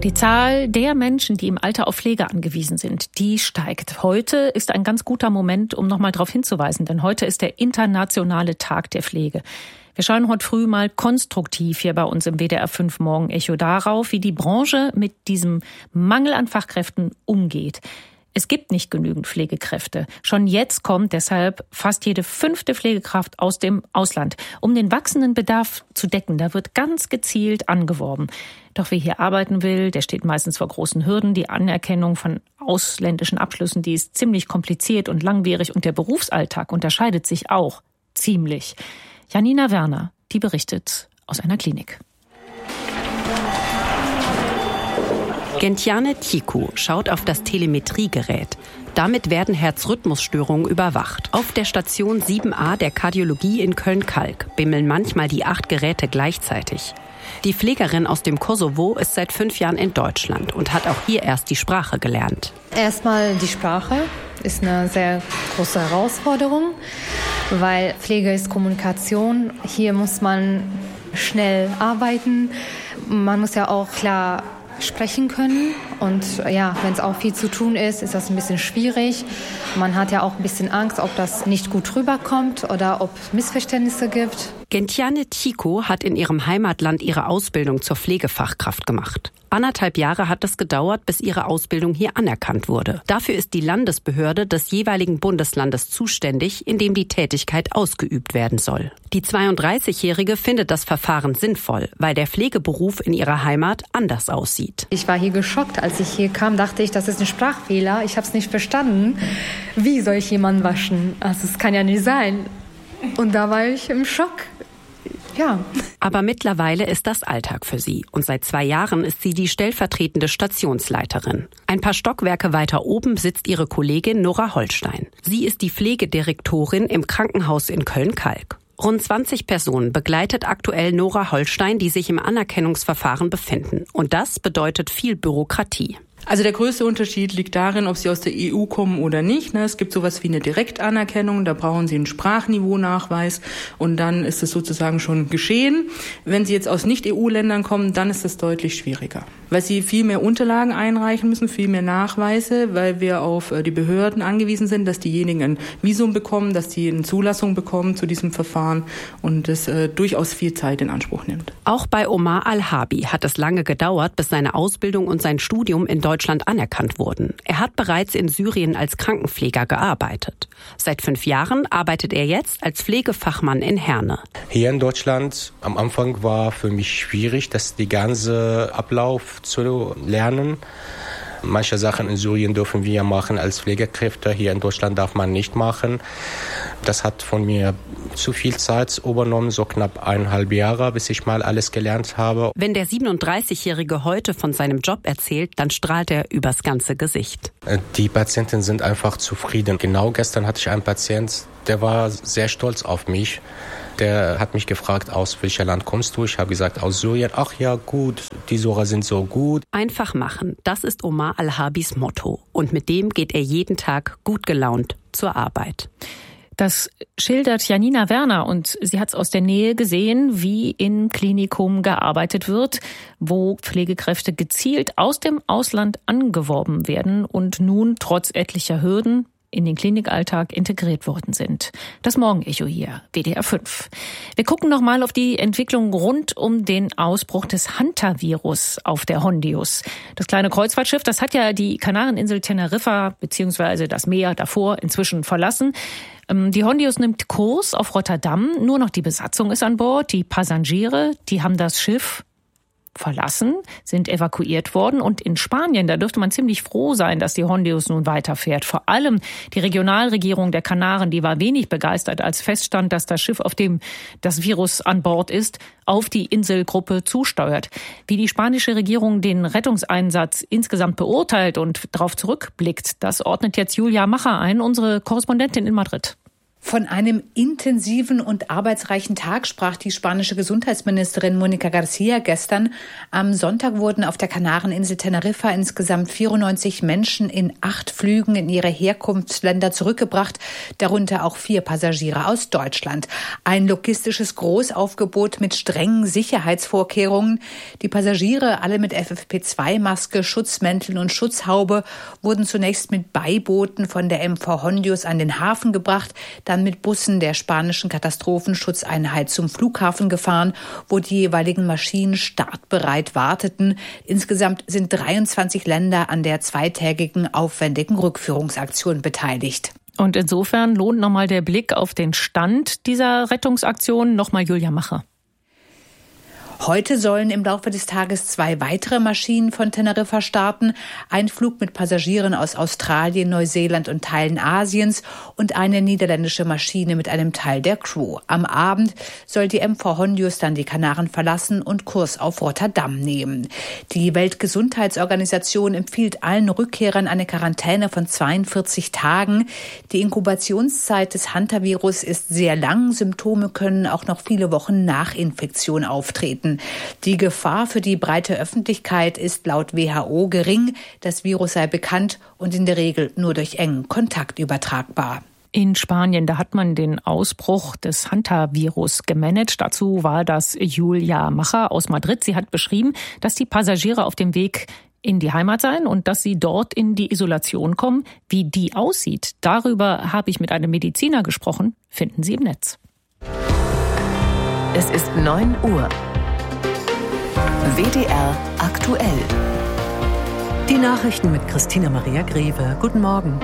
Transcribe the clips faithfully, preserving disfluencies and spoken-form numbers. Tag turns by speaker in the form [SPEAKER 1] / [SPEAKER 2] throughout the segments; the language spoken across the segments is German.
[SPEAKER 1] Die Zahl der Menschen, die im Alter auf Pflege angewiesen sind, die steigt. Heute ist ein ganz guter Moment, um nochmal darauf hinzuweisen, denn heute ist der internationale Tag der Pflege. Wir schauen heute früh mal konstruktiv hier bei uns im W D R fünf Morgen Echo darauf, wie die Branche mit diesem Mangel an Fachkräften umgeht. Es gibt nicht genügend Pflegekräfte. Schon jetzt kommt deshalb fast jede fünfte Pflegekraft aus dem Ausland. Um den wachsenden Bedarf zu decken, da wird ganz gezielt angeworben. Doch wer hier arbeiten will, der steht meistens vor großen Hürden. Die Anerkennung von ausländischen Abschlüssen, die ist ziemlich kompliziert und langwierig. Und der Berufsalltag unterscheidet sich auch ziemlich. Janina Werner, die berichtet aus einer Klinik.
[SPEAKER 2] Gentiane Tiku schaut auf das Telemetriegerät. Damit werden Herzrhythmusstörungen überwacht. Auf der Station sieben a der Kardiologie in Köln-Kalk bimmeln manchmal die acht Geräte gleichzeitig. Die Pflegerin aus dem Kosovo ist seit fünf Jahren in Deutschland und hat auch hier erst die Sprache gelernt.
[SPEAKER 3] Erstmal die Sprache ist eine sehr große Herausforderung, weil Pflege ist Kommunikation. Hier muss man schnell arbeiten. Man muss ja auch klar sprechen können und ja, wenn es auch viel zu tun ist, ist das ein bisschen schwierig. Man hat ja auch ein bisschen Angst, ob das nicht gut rüberkommt oder ob es Missverständnisse gibt.
[SPEAKER 2] Gentiane Tiku hat in ihrem Heimatland ihre Ausbildung zur Pflegefachkraft gemacht. Anderthalb Jahre hat es gedauert, bis ihre Ausbildung hier anerkannt wurde. Dafür ist die Landesbehörde des jeweiligen Bundeslandes zuständig, in dem die Tätigkeit ausgeübt werden soll. Die zweiunddreißigjährige findet das Verfahren sinnvoll, weil der Pflegeberuf in ihrer Heimat anders aussieht.
[SPEAKER 3] Ich war hier geschockt, als ich hier kam, dachte ich, das ist ein Sprachfehler. Ich habe es nicht verstanden. Wie soll ich jemanden waschen? Also es kann ja nicht sein. Und da war ich im Schock. Ja.
[SPEAKER 2] Aber mittlerweile ist das Alltag für sie. Und seit zwei Jahren ist sie die stellvertretende Stationsleiterin. Ein paar Stockwerke weiter oben sitzt ihre Kollegin Nora Holstein. Sie ist die Pflegedirektorin im Krankenhaus in Köln-Kalk. Rund zwanzig Personen begleitet aktuell Nora Holstein, die sich im Anerkennungsverfahren befinden. Und das bedeutet viel Bürokratie.
[SPEAKER 4] Also der größte Unterschied liegt darin, ob Sie aus der E U kommen oder nicht. Es gibt sowas wie eine Direktanerkennung, da brauchen Sie einen Sprachniveau-Nachweis und dann ist es sozusagen schon geschehen. Wenn Sie jetzt aus Nicht-E U-Ländern kommen, dann ist es deutlich schwieriger, weil Sie viel mehr Unterlagen einreichen müssen, viel mehr Nachweise, weil wir auf die Behörden angewiesen sind, dass diejenigen ein Visum bekommen, dass die eine Zulassung bekommen zu diesem Verfahren und das äh, durchaus viel Zeit in Anspruch nimmt.
[SPEAKER 2] Auch bei Omar Al-Habi hat es lange gedauert, bis seine Ausbildung und sein Studium in Deutschland Deutschland anerkannt wurden. Er hat bereits in Syrien als Krankenpfleger gearbeitet. Seit fünf Jahren arbeitet er jetzt als Pflegefachmann in Herne.
[SPEAKER 5] Hier in Deutschland am Anfang war für mich schwierig, das die ganze Ablauf zu lernen. Manche Sachen in Syrien dürfen wir machen als Pflegekräfte, hier in Deutschland darf man nicht machen. Das hat von mir zu viel Zeit übernommen, so knapp eineinhalb Jahre, bis ich mal alles gelernt habe.
[SPEAKER 2] Wenn der siebenunddreißigjährige heute von seinem Job erzählt, dann strahlt er übers ganze Gesicht.
[SPEAKER 5] Die Patienten sind einfach zufrieden. Genau gestern hatte ich einen Patienten, der war sehr stolz auf mich. Der hat mich gefragt, aus welchem Land kommst du? Ich habe gesagt, aus Syrien. Ach ja, gut, die Syrer sind so gut.
[SPEAKER 2] Einfach machen, das ist Omar Al-Habis Motto. Und mit dem geht er jeden Tag gut gelaunt zur Arbeit.
[SPEAKER 1] Das schildert Janina Werner und sie hat es aus der Nähe gesehen, wie in Klinikum gearbeitet wird, wo Pflegekräfte gezielt aus dem Ausland angeworben werden und nun trotz etlicher Hürden in den Klinikalltag integriert worden sind. Das Morgenecho hier, W D R fünf. Wir gucken noch mal auf die Entwicklung rund um den Ausbruch des Hantavirus auf der Hondius. Das kleine Kreuzfahrtschiff, das hat ja die Kanareninsel Teneriffa bzw. das Meer davor inzwischen verlassen. Die Hondius nimmt Kurs auf Rotterdam. Nur noch die Besatzung ist an Bord. Die Passagiere, die haben das Schiff verlassen, sind evakuiert worden. Und in Spanien, da dürfte man ziemlich froh sein, dass die Hondius nun weiterfährt. Vor allem die Regionalregierung der Kanaren, die war wenig begeistert, als feststand, dass das Schiff, auf dem das Virus an Bord ist, auf die Inselgruppe zusteuert. Wie die spanische Regierung den Rettungseinsatz insgesamt beurteilt und darauf zurückblickt, das ordnet jetzt Julia Macher ein, unsere Korrespondentin in Madrid.
[SPEAKER 6] Von einem intensiven und arbeitsreichen Tag sprach die spanische Gesundheitsministerin Mónica García gestern. Am Sonntag wurden auf der Kanareninsel Teneriffa insgesamt vierundneunzig Menschen in acht Flügen in ihre Herkunftsländer zurückgebracht, darunter auch vier Passagiere aus Deutschland. Ein logistisches Großaufgebot mit strengen Sicherheitsvorkehrungen. Die Passagiere, alle mit F F P zwei Maske, Schutzmänteln und Schutzhaube, wurden zunächst mit Beibooten von der M V Hondius an den Hafen gebracht, dann mit Bussen der spanischen Katastrophenschutzeinheit zum Flughafen gefahren, wo die jeweiligen Maschinen startbereit warteten. Insgesamt sind dreiundzwanzig Länder an der zweitägigen aufwendigen Rückführungsaktion beteiligt.
[SPEAKER 1] Und insofern lohnt nochmal der Blick auf den Stand dieser Rettungsaktion. Nochmal Julia Macher.
[SPEAKER 6] Heute sollen im Laufe des Tages zwei weitere Maschinen von Teneriffa starten. Ein Flug mit Passagieren aus Australien, Neuseeland und Teilen Asiens und eine niederländische Maschine mit einem Teil der Crew. Am Abend soll die M V Hondius dann die Kanaren verlassen und Kurs auf Rotterdam nehmen. Die Weltgesundheitsorganisation empfiehlt allen Rückkehrern eine Quarantäne von zweiundvierzig Tagen. Die Inkubationszeit des Hantavirus ist sehr lang. Symptome können auch noch viele Wochen nach Infektion auftreten. Die Gefahr für die breite Öffentlichkeit ist laut W H O gering. Das Virus sei bekannt und in der Regel nur durch engen Kontakt übertragbar.
[SPEAKER 1] In Spanien, da hat man den Ausbruch des Hantavirus gemanagt. Dazu war das Julia Macher aus Madrid. Sie hat beschrieben, dass die Passagiere auf dem Weg in die Heimat seien und dass sie dort in die Isolation kommen. Wie die aussieht, darüber habe ich mit einem Mediziner gesprochen. Finden Sie im Netz.
[SPEAKER 7] Es ist neun Uhr. W D R aktuell.
[SPEAKER 8] Die Nachrichten mit Christina Maria Greve. Guten Morgen.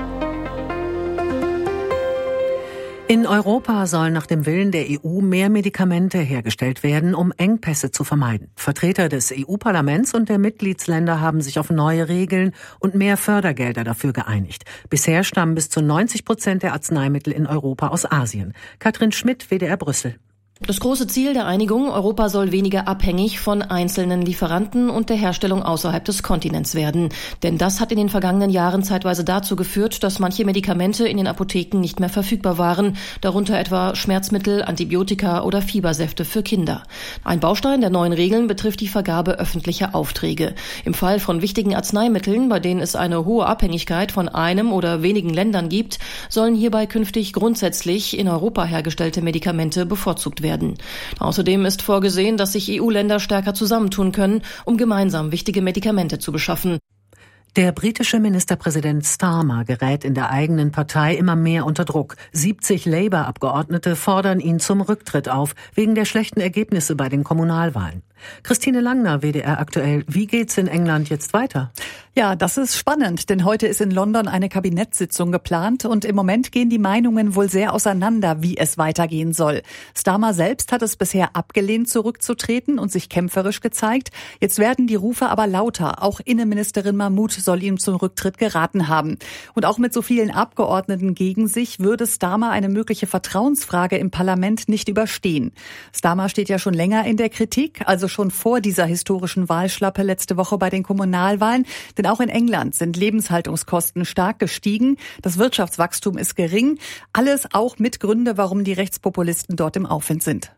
[SPEAKER 8] In Europa sollen nach dem Willen der E U mehr Medikamente hergestellt werden, um Engpässe zu vermeiden. Vertreter des E U-Parlaments und der Mitgliedsländer haben sich auf neue Regeln und mehr Fördergelder dafür geeinigt. Bisher stammen bis zu neunzig Prozent der Arzneimittel in Europa aus Asien. Katrin Schmidt, W D R Brüssel.
[SPEAKER 9] Das große Ziel der Einigung, Europa soll weniger abhängig von einzelnen Lieferanten und der Herstellung außerhalb des Kontinents werden. Denn das hat in den vergangenen Jahren zeitweise dazu geführt, dass manche Medikamente in den Apotheken nicht mehr verfügbar waren, darunter etwa Schmerzmittel, Antibiotika oder Fiebersäfte für Kinder. Ein Baustein der neuen Regeln betrifft die Vergabe öffentlicher Aufträge. Im Fall von wichtigen Arzneimitteln, bei denen es eine hohe Abhängigkeit von einem oder wenigen Ländern gibt, sollen hierbei künftig grundsätzlich in Europa hergestellte Medikamente bevorzugt werden. Außerdem ist vorgesehen, dass sich E U-Länder stärker zusammentun können, um gemeinsam wichtige Medikamente zu beschaffen.
[SPEAKER 8] Der britische Ministerpräsident Starmer gerät in der eigenen Partei immer mehr unter Druck. siebzig Labour-Abgeordnete fordern ihn zum Rücktritt auf, wegen der schlechten Ergebnisse bei den Kommunalwahlen. Christine Langner, W D R aktuell. Wie geht's in England jetzt weiter?
[SPEAKER 10] Ja, das ist spannend, denn heute ist in London eine Kabinettssitzung geplant und im Moment gehen die Meinungen wohl sehr auseinander, wie es weitergehen soll. Starmer selbst hat es bisher abgelehnt, zurückzutreten und sich kämpferisch gezeigt. Jetzt werden die Rufe aber lauter. Auch Innenministerin Mahmood soll ihm zum Rücktritt geraten haben. Und auch mit so vielen Abgeordneten gegen sich würde Starmer eine mögliche Vertrauensfrage im Parlament nicht überstehen. Starmer steht ja schon länger in der Kritik, also schon vor dieser historischen Wahlschlappe letzte Woche bei den Kommunalwahlen. Denn auch in England sind Lebenshaltungskosten stark gestiegen. Das Wirtschaftswachstum ist gering. Alles auch mit Gründe, warum die Rechtspopulisten dort im Aufwind sind.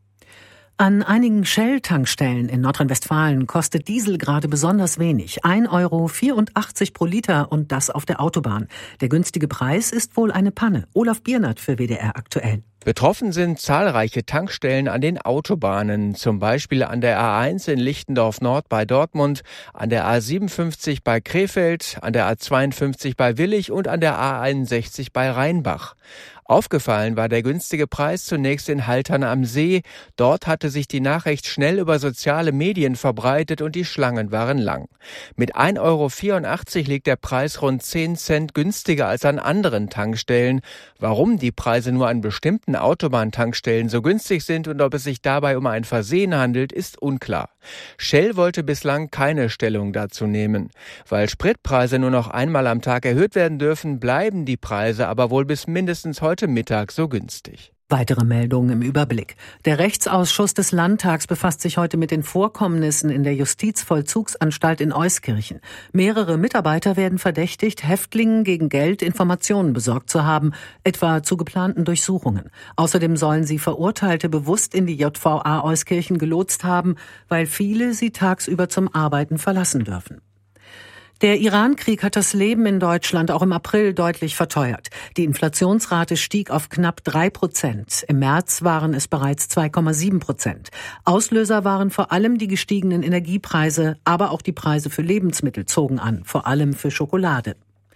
[SPEAKER 8] An einigen Shell-Tankstellen in Nordrhein-Westfalen kostet Diesel gerade besonders wenig. ein Euro vierundachtzig pro Liter und das auf der Autobahn. Der günstige Preis ist wohl eine Panne. Olaf Biernert für W D R aktuell.
[SPEAKER 11] Betroffen sind zahlreiche Tankstellen an den Autobahnen, zum Beispiel an der A eins in Lichtendorf Nord bei Dortmund, an der A siebenundfünfzig bei Krefeld, an der A zweiundfünfzig bei Willich und an der A einundsechzig bei Rheinbach. Aufgefallen war der günstige Preis zunächst in Haltern am See. Dort hatte sich die Nachricht schnell über soziale Medien verbreitet und die Schlangen waren lang. Mit ein Euro vierundachtzig liegt der Preis rund zehn Cent günstiger als an anderen Tankstellen. Warum die Preise nur an bestimmten Autobahntankstellen so günstig sind und ob es sich dabei um ein Versehen handelt, ist unklar. Shell wollte bislang keine Stellung dazu nehmen. Weil Spritpreise nur noch einmal am Tag erhöht werden dürfen, bleiben die Preise aber wohl bis mindestens heute Mittag so günstig.
[SPEAKER 8] Weitere Meldungen im Überblick. Der Rechtsausschuss des Landtags befasst sich heute mit den Vorkommnissen in der Justizvollzugsanstalt in Euskirchen. Mehrere Mitarbeiter werden verdächtigt, Häftlingen gegen Geld Informationen besorgt zu haben, etwa zu geplanten Durchsuchungen. Außerdem sollen sie Verurteilte bewusst in die J V A Euskirchen gelotst haben, weil viele sie tagsüber zum Arbeiten verlassen dürfen. Der Iran-Krieg hat das Leben in Deutschland auch im April deutlich verteuert. Die Inflationsrate stieg auf knapp drei Prozent. Im März waren es bereits zwei Komma sieben Prozent. Auslöser waren vor allem die gestiegenen Energiepreise, aber auch die Preise für Lebensmittel zogen an, vor allem für Schokolade.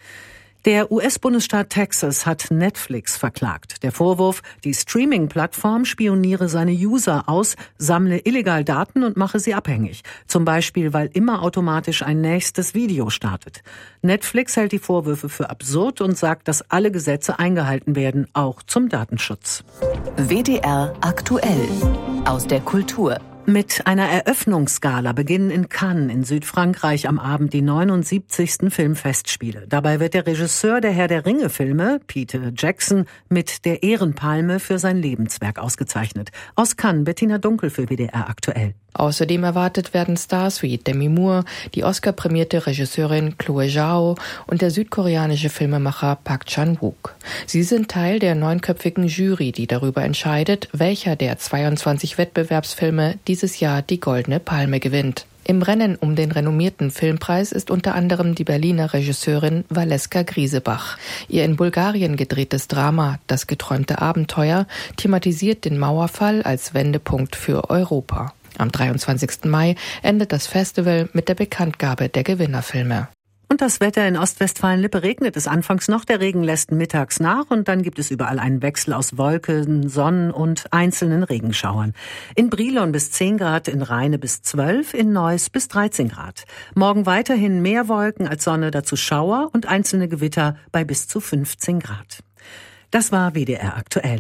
[SPEAKER 8] Der U S-Bundesstaat Texas hat Netflix verklagt. Der Vorwurf, die Streaming-Plattform spioniere seine User aus, sammle illegal Daten und mache sie abhängig. Zum Beispiel, weil immer automatisch ein nächstes Video startet. Netflix hält die Vorwürfe für absurd und sagt, dass alle Gesetze eingehalten werden, auch zum Datenschutz.
[SPEAKER 7] W D R aktuell aus der Kultur.
[SPEAKER 8] Mit einer Eröffnungsgala beginnen in Cannes in Südfrankreich am Abend die neunundsiebzigsten Filmfestspiele. Dabei wird der Regisseur der Herr der Ringe-Filme, Peter Jackson, mit der Ehrenpalme für sein Lebenswerk ausgezeichnet. Aus Cannes, Bettina Dunkel für W D R aktuell.
[SPEAKER 12] Außerdem erwartet werden Stars wie Demi Moore, die Oscar-prämierte Regisseurin Chloe Zhao und der südkoreanische Filmemacher Park Chan-wook. Sie sind Teil der neunköpfigen Jury, die darüber entscheidet, welcher der zweiundzwanzig Wettbewerbsfilme dieses Jahr die Goldene Palme gewinnt. Im Rennen um den renommierten Filmpreis ist unter anderem die Berliner Regisseurin Valeska Griesebach. Ihr in Bulgarien gedrehtes Drama »Das geträumte Abenteuer« thematisiert den Mauerfall als Wendepunkt für Europa. Am dreiundzwanzigsten Mai endet das Festival mit der Bekanntgabe der Gewinnerfilme.
[SPEAKER 8] Und das Wetter in Ostwestfalen-Lippe: regnet es anfangs noch, der Regen lässt mittags nach und dann gibt es überall einen Wechsel aus Wolken, Sonnen und einzelnen Regenschauern. In Brilon bis zehn Grad, in Rheine bis zwölf, in Neuss bis dreizehn Grad. Morgen weiterhin mehr Wolken als Sonne, dazu Schauer und einzelne Gewitter bei bis zu fünfzehn Grad. Das war W D R aktuell.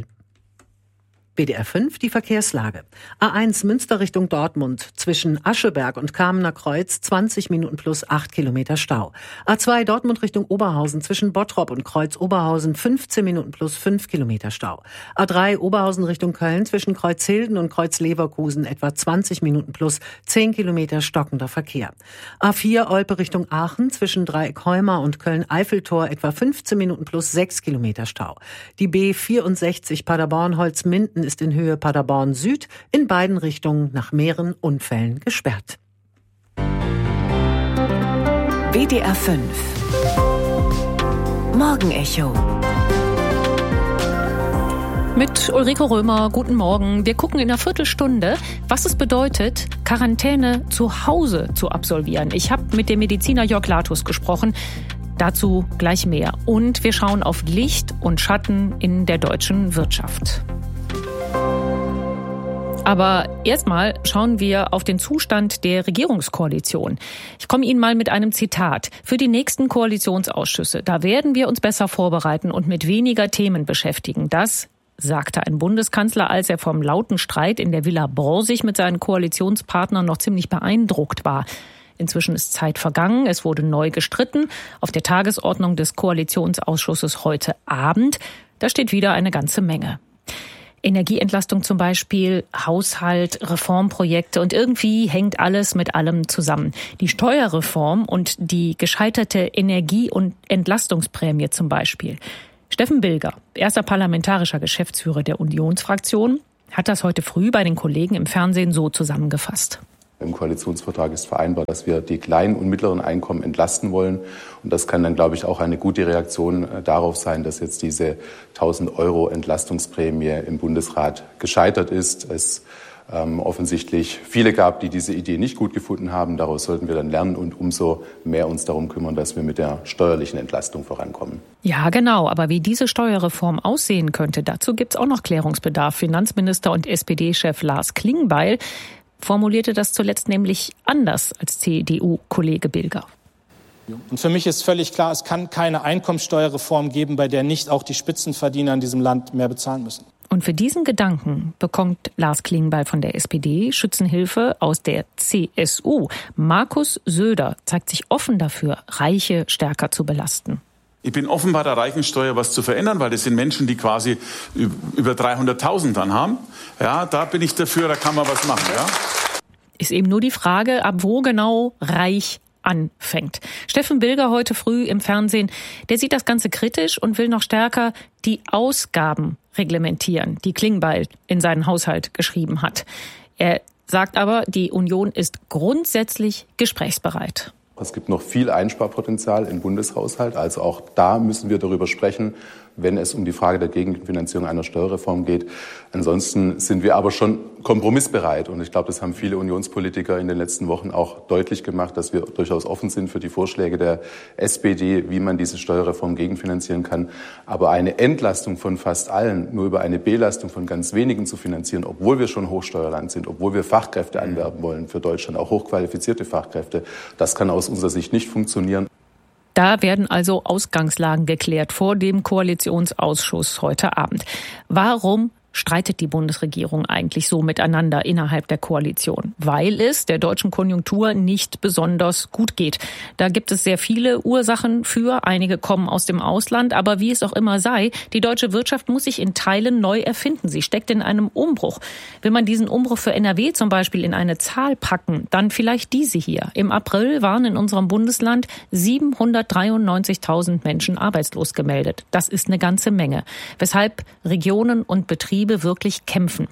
[SPEAKER 8] W D R fünf, die Verkehrslage. A eins Münster Richtung Dortmund, zwischen Ascheberg und Kamener Kreuz zwanzig Minuten plus acht Kilometer Stau. A zwei Dortmund Richtung Oberhausen, zwischen Bottrop und Kreuz Oberhausen fünfzehn Minuten plus fünf Kilometer Stau. A drei Oberhausen Richtung Köln, zwischen Kreuzhilden und Kreuz Leverkusen etwa zwanzig Minuten plus zehn Kilometer stockender Verkehr. A vier Olpe Richtung Aachen, zwischen Dreieck-Heuma und Köln-Eiffeltor etwa fünfzehn Minuten plus sechs Kilometer Stau. Die B vierundsechzig Paderborn-Holzminden ist in Höhe Paderborn Süd in beiden Richtungen nach mehreren Unfällen gesperrt.
[SPEAKER 7] W D R fünf Morgenecho
[SPEAKER 1] mit Ulrike Römer, guten Morgen. Wir gucken in einer Viertelstunde, was es bedeutet, Quarantäne zu Hause zu absolvieren. Ich habe mit dem Mediziner Jörg Latus gesprochen. Dazu gleich mehr. Und wir schauen auf Licht und Schatten in der deutschen Wirtschaft. Aber erstmal schauen wir auf den Zustand der Regierungskoalition. Ich komme Ihnen mal mit einem Zitat. Für die nächsten Koalitionsausschüsse, da werden wir uns besser vorbereiten und mit weniger Themen beschäftigen. Das sagte ein Bundeskanzler, als er vom lauten Streit in der Villa Borsig mit seinen Koalitionspartnern noch ziemlich beeindruckt war. Inzwischen ist Zeit vergangen, es wurde neu gestritten. Auf der Tagesordnung des Koalitionsausschusses heute Abend, da steht wieder eine ganze Menge. Energieentlastung zum Beispiel, Haushalt, Reformprojekte und irgendwie hängt alles mit allem zusammen. Die Steuerreform und die gescheiterte Energie- und Entlastungsprämie zum Beispiel. Steffen Bilger, erster parlamentarischer Geschäftsführer der Unionsfraktion, hat das heute früh bei den Kollegen im Fernsehen so zusammengefasst.
[SPEAKER 13] Im Koalitionsvertrag ist vereinbart, dass wir die kleinen und mittleren Einkommen entlasten wollen. Und das kann dann, glaube ich, auch eine gute Reaktion darauf sein, dass jetzt diese tausend Euro Entlastungsprämie im Bundesrat gescheitert ist. Es ähm, offensichtlich viele gab, die diese Idee nicht gut gefunden haben. Daraus sollten wir dann lernen und umso mehr uns darum kümmern, dass wir mit der steuerlichen Entlastung vorankommen.
[SPEAKER 1] Ja, genau. Aber wie diese Steuerreform aussehen könnte, dazu gibt es auch noch Klärungsbedarf. Finanzminister und S P D-Chef Lars Klingbeil formulierte das zuletzt nämlich anders als C D U-Kollege Bilger.
[SPEAKER 14] Und für mich ist völlig klar, es kann keine Einkommensteuerreform geben, bei der nicht auch die Spitzenverdiener in diesem Land mehr bezahlen müssen.
[SPEAKER 1] Und für diesen Gedanken bekommt Lars Klingbeil von der S P D Schützenhilfe aus der C S U. Markus Söder zeigt sich offen dafür, Reiche stärker zu belasten.
[SPEAKER 15] Ich bin offen, bei der Reichensteuer was zu verändern, weil das sind Menschen, die quasi über dreihunderttausend dann haben. Ja, da bin ich dafür, da kann man was machen. Ja.
[SPEAKER 1] Ist eben nur die Frage, ab wo genau reich anfängt. Steffen Bilger heute früh im Fernsehen, der sieht das Ganze kritisch und will noch stärker die Ausgaben reglementieren, die Klingbeil in seinen Haushalt geschrieben hat. Er sagt aber, die Union ist grundsätzlich gesprächsbereit.
[SPEAKER 13] Es gibt noch viel Einsparpotenzial im Bundeshaushalt. Also auch da müssen wir darüber sprechen, wenn es um die Frage der Gegenfinanzierung einer Steuerreform geht. Ansonsten sind wir aber schon kompromissbereit. Und ich glaube, das haben viele Unionspolitiker in den letzten Wochen auch deutlich gemacht, dass wir durchaus offen sind für die Vorschläge der S P D, wie man diese Steuerreform gegenfinanzieren kann. Aber eine Entlastung von fast allen nur über eine Belastung von ganz wenigen zu finanzieren, obwohl wir schon Hochsteuerland sind, obwohl wir Fachkräfte anwerben wollen für Deutschland, auch hochqualifizierte Fachkräfte, das kann aus unserer Sicht nicht funktionieren.
[SPEAKER 1] Da werden also Ausgangslagen geklärt vor dem Koalitionsausschuss heute Abend. Warum streitet die Bundesregierung eigentlich so miteinander innerhalb der Koalition? Weil es der deutschen Konjunktur nicht besonders gut geht. Da gibt es sehr viele Ursachen für. Einige kommen aus dem Ausland. Aber wie es auch immer sei, die deutsche Wirtschaft muss sich in Teilen neu erfinden. Sie steckt in einem Umbruch. Will man diesen Umbruch für N R W zum Beispiel in eine Zahl packen, dann vielleicht diese hier. Im April waren in unserem Bundesland siebenhundertdreiundneunzigtausend Menschen arbeitslos gemeldet. Das ist eine ganze Menge. Weshalb Regionen und Betriebe wirklich kämpfen.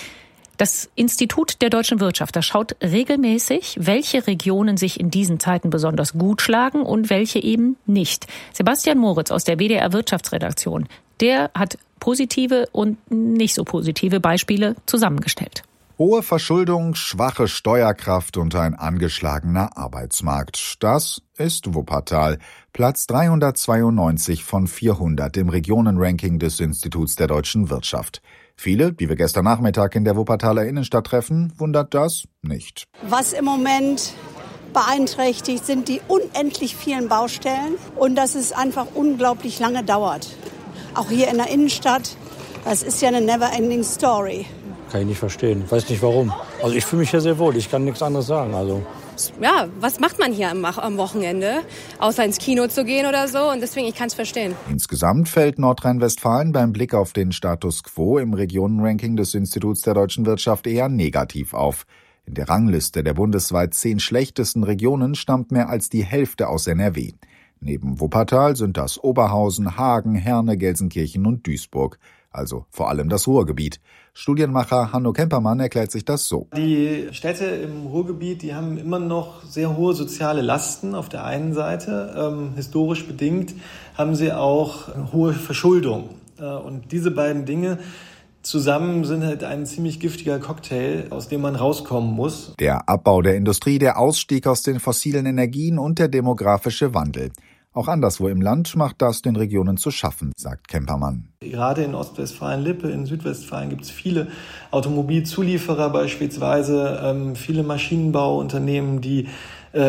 [SPEAKER 1] Das Institut der deutschen Wirtschaft, das schaut regelmäßig, welche Regionen sich in diesen Zeiten besonders gut schlagen und welche eben nicht. Sebastian Moritz aus der W D R Wirtschaftsredaktion, der hat positive und nicht so positive Beispiele zusammengestellt.
[SPEAKER 16] Hohe Verschuldung, schwache Steuerkraft und ein angeschlagener Arbeitsmarkt. Das ist Wuppertal. Platz dreihundertzweiundneunzig von vierhundert im Regionenranking des Instituts der deutschen Wirtschaft. Viele, die wir gestern Nachmittag in der Wuppertaler Innenstadt treffen, wundert das nicht.
[SPEAKER 17] Was im Moment beeinträchtigt, sind die unendlich vielen Baustellen und dass es einfach unglaublich lange dauert. Auch hier in der Innenstadt, das ist ja eine never-ending story.
[SPEAKER 18] Kann ich nicht verstehen, weiß nicht warum. Also ich fühle mich ja sehr wohl, ich kann nichts anderes sagen. Also
[SPEAKER 19] ja, was macht man hier am, am Wochenende, außer ins Kino zu gehen oder so? Und deswegen, ich kann es verstehen.
[SPEAKER 16] Insgesamt fällt Nordrhein-Westfalen beim Blick auf den Status quo im Regionenranking des Instituts der deutschen Wirtschaft eher negativ auf. In der Rangliste der bundesweit zehn schlechtesten Regionen stammt mehr als die Hälfte aus N R W. Neben Wuppertal sind das Oberhausen, Hagen, Herne, Gelsenkirchen und Duisburg. Also vor allem das Ruhrgebiet. Studienmacher Hanno Kempermann erklärt sich das so.
[SPEAKER 20] Die Städte im Ruhrgebiet, die haben immer noch sehr hohe soziale Lasten auf der einen Seite. Ähm, historisch bedingt haben sie auch hohe Verschuldung. Äh, und diese beiden Dinge zusammen sind halt ein ziemlich giftiger Cocktail, aus dem man rauskommen muss.
[SPEAKER 16] Der Abbau der Industrie, der Ausstieg aus den fossilen Energien und der demografische Wandel. Auch anderswo im Land macht das den Regionen zu schaffen, sagt Kempermann.
[SPEAKER 20] Gerade in Ostwestfalen-Lippe, in Südwestfalen gibt es viele Automobilzulieferer beispielsweise, ähm, viele Maschinenbauunternehmen, die äh,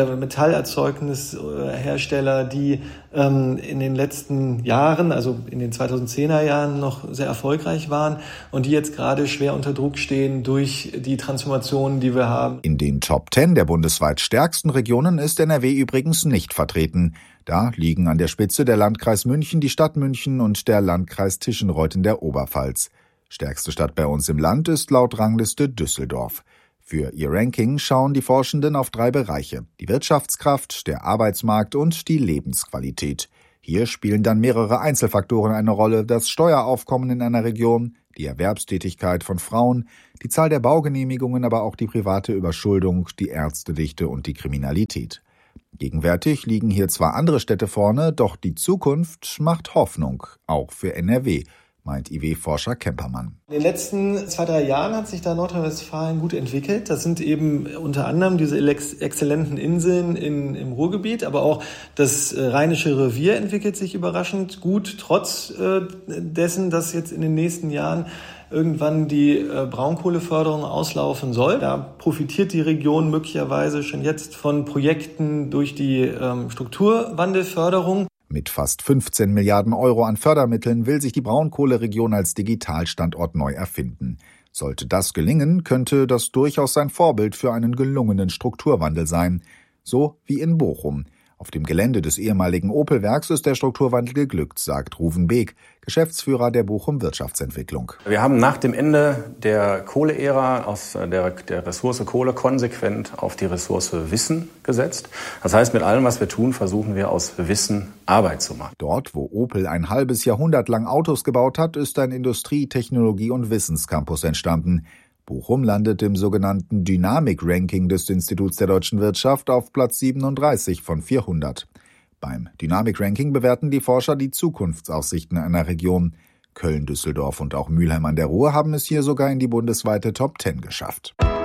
[SPEAKER 20] Metallerzeugnishersteller, die ähm, in den letzten Jahren, also in den zweitausendzehner Jahren noch sehr erfolgreich waren und die jetzt gerade schwer unter Druck stehen durch die Transformationen, die wir haben.
[SPEAKER 16] In den Top Ten der bundesweit stärksten Regionen ist N R W übrigens nicht vertreten. Da liegen an der Spitze der Landkreis München, die Stadt München und der Landkreis Tischenreuth in der Oberpfalz. Stärkste Stadt bei uns im Land ist laut Rangliste Düsseldorf. Für ihr Ranking schauen die Forschenden auf drei Bereiche: die Wirtschaftskraft, der Arbeitsmarkt und die Lebensqualität. Hier spielen dann mehrere Einzelfaktoren eine Rolle: das Steueraufkommen in einer Region, die Erwerbstätigkeit von Frauen, die Zahl der Baugenehmigungen, aber auch die private Überschuldung, die Ärztedichte und die Kriminalität. Gegenwärtig liegen hier zwar andere Städte vorne, doch die Zukunft macht Hoffnung, auch für N R W, meint I W-Forscher Kempermann.
[SPEAKER 20] In den letzten zwei, drei Jahren hat sich da Nordrhein-Westfalen gut entwickelt. Das sind eben unter anderem diese exzellenten Inseln in, im Ruhrgebiet, aber auch das Rheinische Revier entwickelt sich überraschend gut, trotz äh, dessen, dass jetzt in den nächsten Jahren irgendwann die äh, Braunkohleförderung auslaufen soll. Da profitiert die Region möglicherweise schon jetzt von Projekten durch die ähm, Strukturwandelförderung.
[SPEAKER 16] Mit fast fünfzehn Milliarden Euro an Fördermitteln will sich die Braunkohleregion als Digitalstandort neu erfinden. Sollte das gelingen, könnte das durchaus ein Vorbild für einen gelungenen Strukturwandel sein. So wie in Bochum. Auf dem Gelände des ehemaligen Opel-Werks ist der Strukturwandel geglückt, sagt Ruven Beek, Geschäftsführer der Bochum Wirtschaftsentwicklung.
[SPEAKER 21] Wir haben nach dem Ende der Kohleära aus der, der Ressource Kohle konsequent auf die Ressource Wissen gesetzt. Das heißt, mit allem, was wir tun, versuchen wir aus Wissen Arbeit zu machen.
[SPEAKER 16] Dort, wo Opel ein halbes Jahrhundert lang Autos gebaut hat, ist ein Industrie-, Technologie- und Wissenscampus entstanden. Bochum landet im sogenannten Dynamik-Ranking des Instituts der deutschen Wirtschaft auf Platz siebenunddreißig von vierhundert. Beim Dynamik-Ranking bewerten die Forscher die Zukunftsaussichten einer Region. Köln, Düsseldorf und auch Mülheim an der Ruhr haben es hier sogar in die bundesweite Top zehn geschafft.